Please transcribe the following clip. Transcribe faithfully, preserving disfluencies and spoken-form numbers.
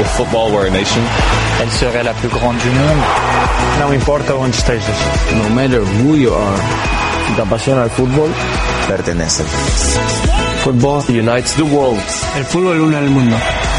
If football were a nation, elle serait la plus grande du monde. Não importa onde estejas. No matter who you are. Si te apasiona el fútbol, perteneces. Football unites the world. El fútbol une al mundo.